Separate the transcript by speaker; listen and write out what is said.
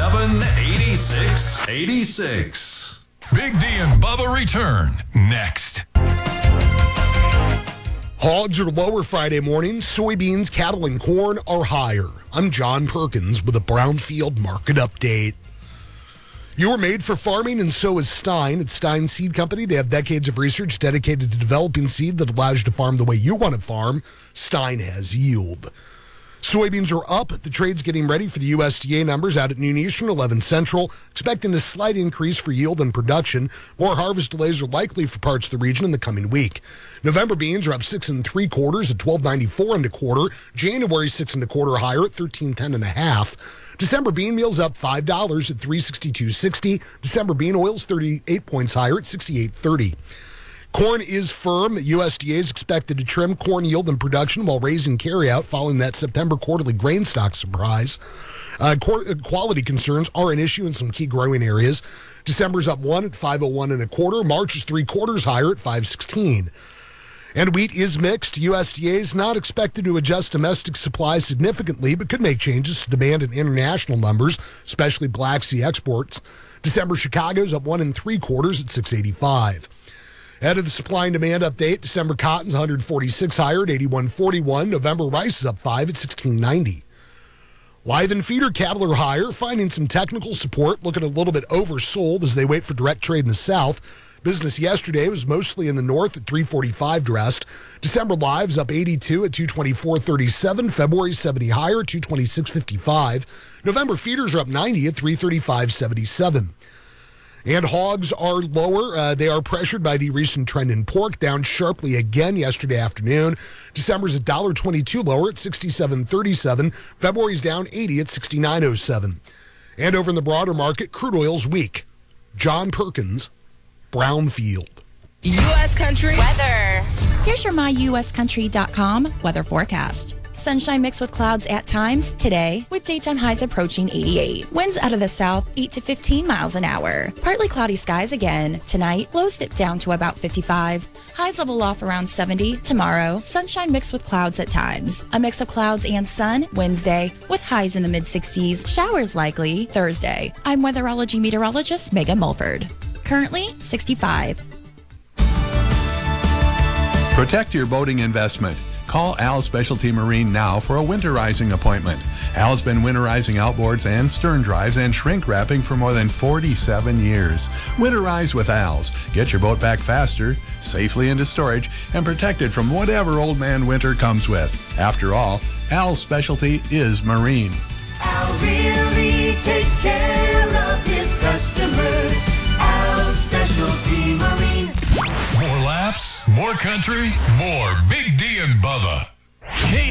Speaker 1: 877-8686.
Speaker 2: Big D and Bubba return next.
Speaker 3: Hogs are lower Friday morning. Soybeans, cattle, and corn are higher. I'm John Perkins with a Brownfield market update. You were made for farming, and so is Stein. At Stein Seed Company, they have decades of research dedicated to developing seed that allows you to farm the way you want to farm. Stein has yield. Soybeans are up. The trade's getting ready for the USDA numbers out at noon Eastern, 11 Central, expecting a slight increase for yield and production. More harvest delays are likely for parts of the region in the coming week. November beans are up 6 3/4 at $12.94 1/4. January 6 1/4 higher at $13.10 1/2. December bean meal's up $5 at $362.60. December bean oil's 38 points higher at $68.30. Corn is firm. The USDA is expected to trim corn yield and production while raising carryout following that September quarterly grain stock surprise. Quality concerns are an issue in some key growing areas. December's up 1 at $5.01 1/4. March is 3/4 higher at $5.16. And wheat is mixed. USDA is not expected to adjust domestic supply significantly, but could make changes to demand and international numbers, especially Black Sea exports. December Chicago's up 1 3/4 at $6.85. Ahead of the supply and demand update, December cotton's 146 higher at 81.41. November rice is up 5 at 16.90. Live and feeder cattle are higher, finding some technical support, looking a little bit oversold as they wait for direct trade in the south. Business yesterday was mostly in the north at 345 dressed. December lives up 82 at 224.37. February 70 higher, 226.55. November feeders are up 90 at 335.77. And hogs are lower. They are pressured by the recent trend in pork, down sharply again yesterday afternoon. December's $1.22 lower at 67.37. February's down 80 at 69.07. And over in the broader market, crude oil's weak. John Perkins, Brownfield.
Speaker 4: U.S. Country
Speaker 5: weather. Here's your myuscountry.com weather forecast. Sunshine mixed with clouds at times today, with daytime highs approaching 88. Winds out of the south 8 to 15 miles an hour. Partly cloudy skies again. Tonight, lows dip down to about 55. Highs level off around 70. Tomorrow, sunshine mixed with clouds at times. A mix of clouds and sun Wednesday, with highs in the mid-60s. Showers likely Thursday. I'm weatherology meteorologist Megan Mulford. Currently, 65.
Speaker 6: Protect your boating investment. Call Al Specialty Marine now for a winterizing appointment. Al's been winterizing outboards and stern drives and shrink wrapping for more than 47 years. Winterize with Al's. Get your boat back faster, safely into storage, and protected from whatever old man winter comes with. After all, Al's specialty is marine.
Speaker 7: Al really takes care of his customers. Al's Specialty Marine.
Speaker 2: More laughs, more country, more Big D and Bubba.